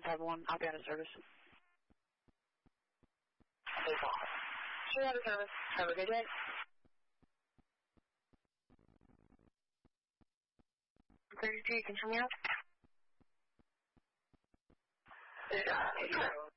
5-1, I'll be out of service. Sure, out of service. Have a good day. You can turn me out?